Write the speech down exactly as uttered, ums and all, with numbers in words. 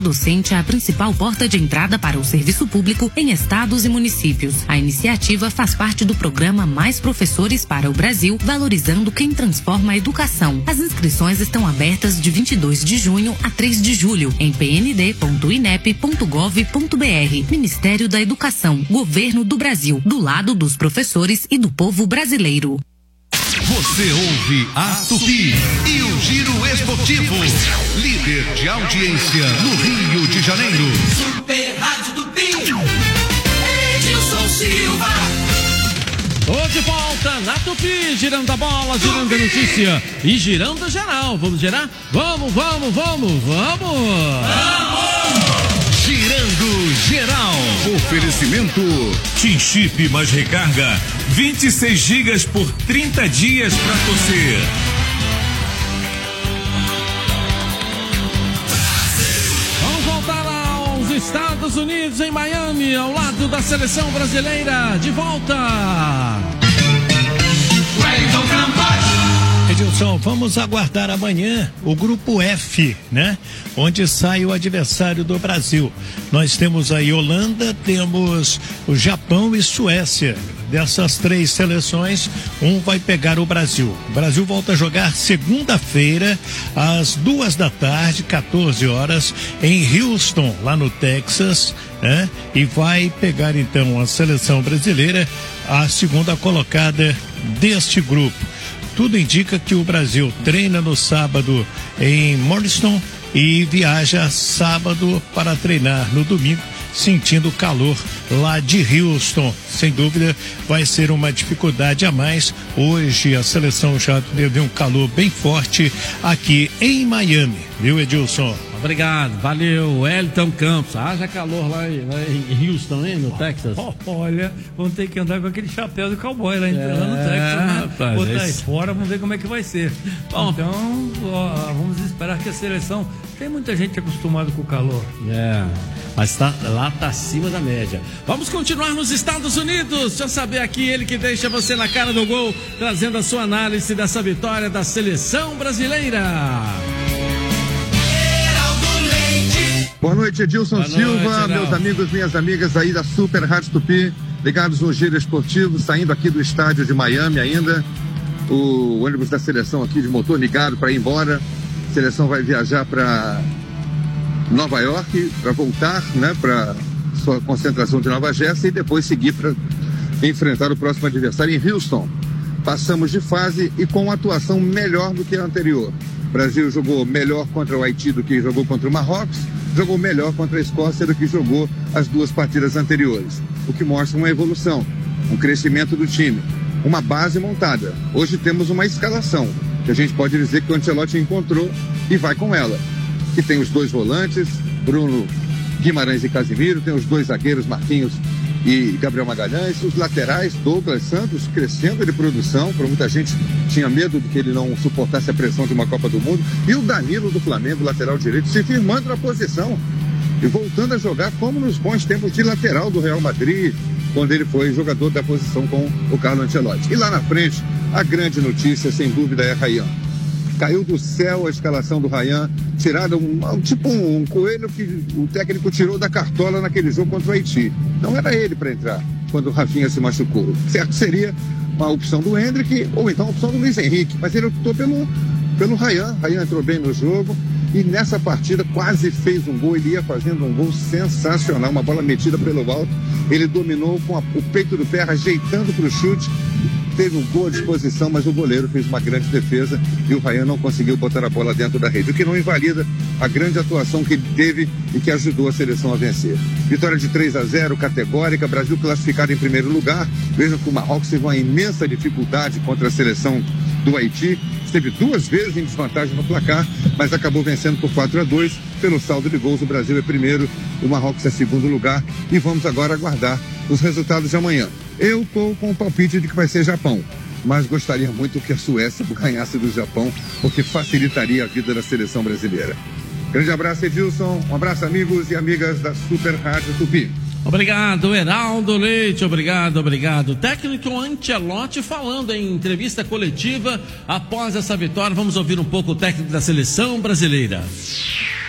Docente é a principal porta de entrada para o serviço público em estados e municípios. A iniciativa faz parte do programa Mais Professores para o Brasil, valorizando quem transforma a educação. As inscrições estão abertas de vinte e dois de junho a três de julho em p n d ponto inep ponto gov ponto b r. Ministério da Educação, Governo do Brasil, do lado dos professores e do povo brasileiro. Você ouve a Tupi e o Giro Esportivo, líder de audiência no Rio de Janeiro. Super Rádio Tupi, Edilson Silva. Tô de volta na Tupi, girando a bola, girando Tupi. A notícia e girando geral. Vamos girar? Vamos, vamos, vamos, vamos! Vamos! Girando geral. Oferecimento Tim Chip mais recarga, vinte e seis gigas por trinta dias pra você. Vamos voltar aos Estados Unidos, em Miami, ao lado da seleção brasileira. De volta. Edilson, vamos aguardar amanhã o grupo F, né? Onde sai o adversário do Brasil. Nós temos aí Holanda, temos o Japão e Suécia. Dessas três seleções, um vai pegar o Brasil. O Brasil volta a jogar segunda-feira, às duas da tarde, quatorze horas, em Houston, lá no Texas, né? E vai pegar então a seleção brasileira, a segunda colocada deste grupo. Tudo indica que o Brasil treina no sábado em Morriston e viaja sábado para treinar no domingo, sentindo o calor lá de Houston. Sem dúvida, vai ser uma dificuldade a mais. Hoje a seleção já teve um calor bem forte aqui em Miami, viu, Edilson? Obrigado, valeu, Elton Campos. Haja calor lá em, lá em Houston, hein, no Texas. Oh, olha, vamos ter que andar com aquele chapéu do cowboy lá, em, é, lá no Texas, né? Rapaz, botar esse... aí fora, vamos ver como é que vai ser. Bom, então, ó, vamos esperar que a seleção... Tem muita gente acostumada com o calor. É, mas tá, lá tá acima da média. Vamos continuar nos Estados Unidos. Deixa eu saber aqui, ele que deixa você na cara do gol, trazendo a sua análise dessa vitória da seleção brasileira. Boa noite, Edilson Boa Silva, noite, meus amigos, minhas amigas aí da Super Rádio Tupi, ligados no Giro Esportivo, saindo aqui do estádio de Miami ainda, o ônibus da seleção aqui de motor ligado para ir embora. A seleção vai viajar para Nova York para voltar, né, para sua concentração de Nova Jersey e depois seguir para enfrentar o próximo adversário em Houston. Passamos de fase e com uma atuação melhor do que a anterior. O Brasil jogou melhor contra o Haiti do que jogou contra o Marrocos, jogou melhor contra a Escócia do que jogou as duas partidas anteriores, o que mostra uma evolução, um crescimento do time, uma base montada. Hoje temos uma escalação que a gente pode dizer que o Ancelotti encontrou e vai com ela, que tem os dois volantes, Bruno Guimarães e Casimiro, tem os dois zagueiros, Marquinhos e Gabriel Magalhães, os laterais, Douglas Santos, crescendo de produção, para muita gente tinha medo de que ele não suportasse a pressão de uma Copa do Mundo, e o Danilo do Flamengo, lateral direito, se firmando na posição e voltando a jogar como nos bons tempos de lateral do Real Madrid, quando ele foi jogador da posição com o Carlo Ancelotti. E lá na frente, a grande notícia, sem dúvida, é Ryan. Caiu do céu a escalação do Ryan, tirada um, tipo um, um coelho que o técnico tirou da cartola naquele jogo contra o Haiti. Não era ele para entrar quando o Rafinha se machucou. Certo seria uma opção do Hendrick ou então a opção do Luiz Henrique, mas ele optou pelo, pelo Ryan. Ryan entrou bem no jogo e nessa partida quase fez um gol. Ele ia fazendo um gol sensacional, uma bola metida pelo alto. Ele dominou com a, o peito do pé, ajeitando para o chute. Teve um boa disposição, mas o goleiro fez uma grande defesa e o Ryan não conseguiu botar a bola dentro da rede, o que não invalida a grande atuação que ele teve e que ajudou a seleção a vencer. Vitória de três a zero, categórica, Brasil classificado em primeiro lugar. Veja que o Marrocos teve uma imensa dificuldade contra a seleção do Haiti, esteve duas vezes em desvantagem no placar, mas acabou vencendo por quatro a dois. Pelo saldo de gols, o Brasil é primeiro, o Marrocos é segundo lugar, e vamos agora aguardar os resultados de amanhã. Eu estou com o palpite de que vai ser Japão, mas gostaria muito que a Suécia ganhasse do Japão, porque facilitaria a vida da seleção brasileira. Grande abraço, Edilson, um abraço, amigos e amigas da Super Rádio Tupi. Obrigado, Heraldo Leite, obrigado, obrigado. Técnico Ancelotti falando em entrevista coletiva após essa vitória. Vamos ouvir um pouco o técnico da seleção brasileira.